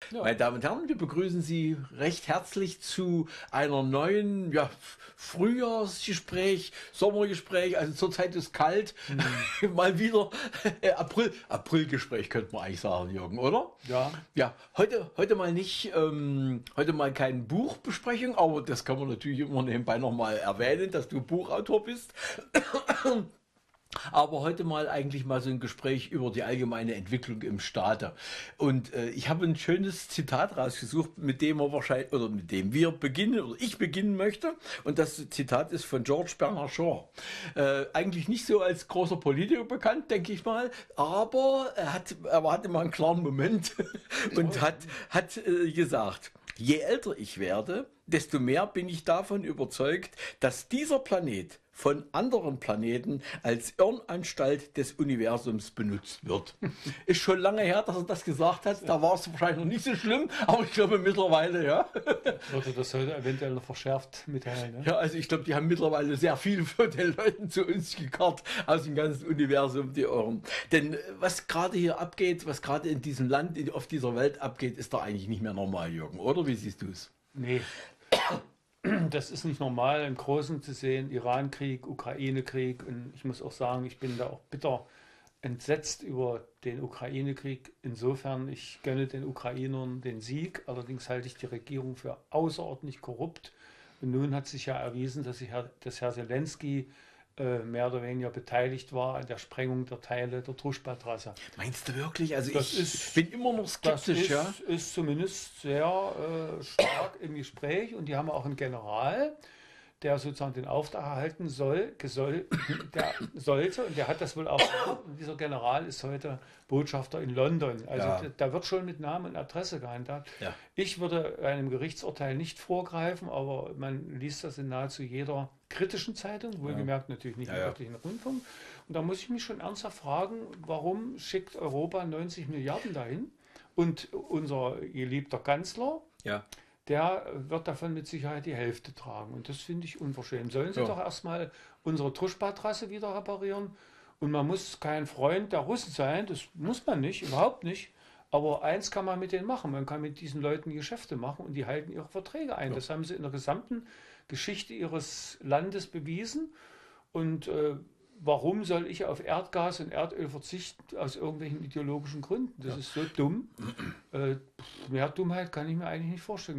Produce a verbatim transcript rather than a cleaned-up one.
Ja. Meine Damen und Herren, wir begrüßen Sie recht herzlich zu einer neuen ja, Frühjahrsgespräch, Sommergespräch. Also zurzeit ist kalt. Mhm. Mal wieder äh, April, Aprilgespräch könnte man eigentlich sagen, Jürgen, oder? Ja. Ja, heute, heute mal nicht, ähm, heute mal keine Buchbesprechung, aber das kann man natürlich immer nebenbei nochmal erwähnen, dass du Buchautor bist. Aber heute mal eigentlich mal so ein Gespräch über die allgemeine Entwicklung im Staate. Und äh, ich habe ein schönes Zitat rausgesucht, mit dem wir wahrscheinlich, oder mit dem wir beginnen, oder ich beginnen möchte. Und das Zitat ist von George Bernard Shaw. Äh, eigentlich nicht so als großer Politiker bekannt, denke ich mal, aber er hat, er hatte mal einen klaren Moment und hat, hat äh, gesagt, je älter ich werde, desto mehr bin ich davon überzeugt, dass dieser Planet von anderen Planeten als Irrenanstalt des Universums benutzt wird. Ist schon lange her, dass er das gesagt hat. Da war es wahrscheinlich noch nicht so schlimm, aber ich glaube mittlerweile, ja. Würde das heute eventuell noch verschärft mitteilen. Ne? Ja, also ich glaube, die haben mittlerweile sehr viel von den Leuten zu uns gekarrt aus dem ganzen Universum, die Irren. Denn was gerade hier abgeht, was gerade in diesem Land, auf dieser Welt abgeht, ist doch eigentlich nicht mehr normal, Jürgen, oder? Wie siehst du es? Nee. Das ist nicht normal, im Großen zu sehen, Iran-Krieg, Ukraine-Krieg. Und ich muss auch sagen, ich bin da auch bitter entsetzt über den Ukraine-Krieg. Insofern, ich gönne den Ukrainern den Sieg. Allerdings halte ich die Regierung für außerordentlich korrupt. Und nun hat sich ja erwiesen, dass, ich, dass Herr Zelensky äh, mehr oder weniger beteiligt war an der Sprengung der Teile der Druschba-Trasse. Meinst du wirklich? Also das ich ist, bin immer noch skeptisch, das ja. ist, ist zumindest sehr äh, stark im Gespräch, und die haben auch einen General, der sozusagen den Auftrag erhalten soll, gesoll, der sollte, und der hat das wohl auch. Und dieser General ist heute Botschafter in London. Also Ja. da, da wird schon mit Namen und Adresse gehandhabt. Ja. Ich würde einem Gerichtsurteil nicht vorgreifen, aber man liest das in nahezu jeder kritischen Zeitung, wohlgemerkt natürlich nicht Ja, im ja. örtlichen Rundfunk. Und da muss ich mich schon ernsthaft fragen, warum schickt Europa neunzig Milliarden dahin? Und unser geliebter Kanzler, Ja. der wird davon mit Sicherheit die Hälfte tragen. Und das finde ich unverschämt. Sollen sie Ja. doch erstmal unsere Druschba-Trasse wieder reparieren? Und man muss kein Freund der Russen sein, das muss man nicht, überhaupt nicht. Aber eins kann man mit denen machen, man kann mit diesen Leuten Geschäfte machen, und die halten ihre Verträge ein. Ja. Das haben sie in der gesamten Geschichte ihres Landes bewiesen. Und äh, warum soll ich auf Erdgas und Erdöl verzichten aus irgendwelchen ideologischen Gründen? Das Ja. ist so dumm. Äh, mehr Dummheit kann ich mir eigentlich nicht vorstellen.